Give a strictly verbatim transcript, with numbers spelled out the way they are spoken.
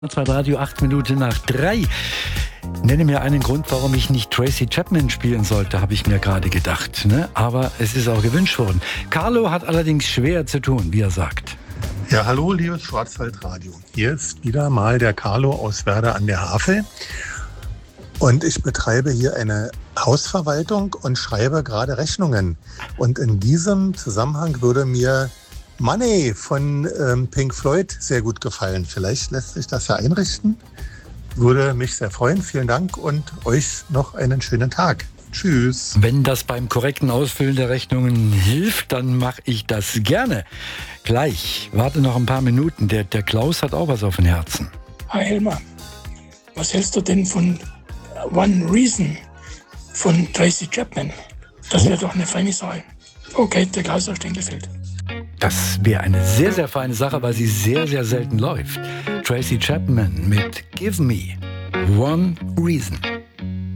Zwei Radio, acht Minuten nach drei. Nenne mir einen Grund, warum ich nicht Tracy Chapman spielen sollte, habe ich mir gerade gedacht. Ne? Aber es ist auch gewünscht worden. Carlo hat allerdings schwer zu tun, wie er sagt. Ja, hallo, liebes Schwarzwaldradio. Hier ist wieder mal der Carlo aus Werder an der Havel. Und ich betreibe hier eine Hausverwaltung und schreibe gerade Rechnungen. Und in diesem Zusammenhang würde mir Money von ähm, Pink Floyd sehr gut gefallen. Vielleicht lässt sich das ja einrichten. Würde mich sehr freuen. Vielen Dank und euch noch einen schönen Tag. Tschüss. Wenn das beim korrekten Ausfüllen der Rechnungen hilft, dann mache ich das gerne. Gleich. Warte noch ein paar Minuten. Der, der Klaus hat auch was auf dem Herzen. Hi Elmar, was hältst du denn von One Reason von Tracy Chapman? Das wäre doch eine feine Sache. Okay, der Klaus aus Stengelfeld. Das wäre eine sehr, sehr feine Sache, weil sie sehr, sehr selten läuft. Tracy Chapman mit Give Me One Reason.